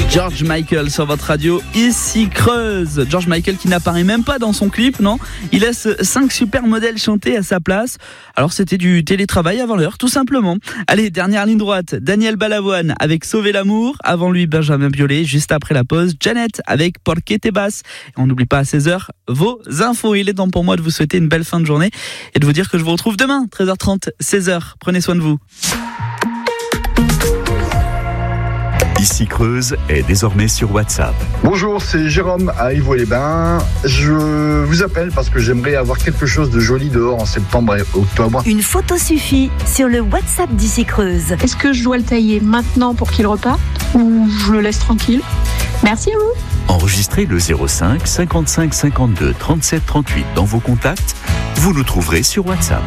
George Michael sur votre radio, ici Creuse. George Michael qui n'apparaît même pas dans son clip, non. Il laisse 5 super modèles chanter à sa place. Alors c'était du télétravail avant l'heure, tout simplement. Allez, dernière ligne droite, Daniel Balavoine avec Sauver l'amour. Avant lui, Benjamin Biolay. Juste après la pause, Janet avec Por qué te vas. Et on n'oublie pas à 16h vos infos. Il est temps pour moi de vous souhaiter une belle fin de journée et de vous dire que je vous retrouve demain, 13h30, 16h. Prenez soin de vous. Ici Creuse est désormais sur WhatsApp. Bonjour, c'est Jérôme à Ivaux-les-Bains. Je vous appelle parce que j'aimerais avoir quelque chose de joli dehors en septembre et octobre. Une photo suffit sur le WhatsApp d'Ici Creuse. Est-ce que je dois le tailler maintenant pour qu'il reparte ou je le laisse tranquille? Merci à vous. Enregistrez le 05 55 52 37 38 dans vos contacts. Vous nous trouverez sur WhatsApp.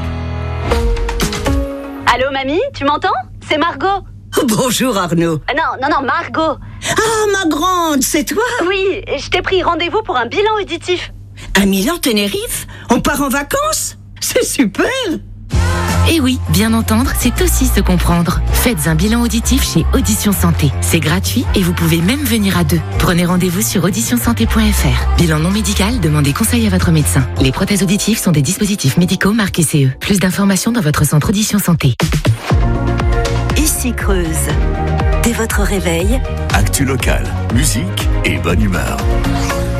Allô mamie, tu m'entends? C'est Margot. Bonjour Arnaud. Non, Margot. Ah, ma grande, c'est toi? Oui, je t'ai pris rendez-vous pour un bilan auditif. À Milan-Tenerife? On part en vacances? C'est super! Et oui, bien entendre, c'est aussi se comprendre. Faites un bilan auditif chez Audition Santé. C'est gratuit et vous pouvez même venir à 2. Prenez rendez-vous sur auditionsanté.fr. Bilan non médical, demandez conseil à votre médecin. Les prothèses auditives sont des dispositifs médicaux marqués CE. Plus d'informations dans votre centre Audition Santé. Ici Creuse. Dès votre réveil, Actu locale, musique et bonne humeur.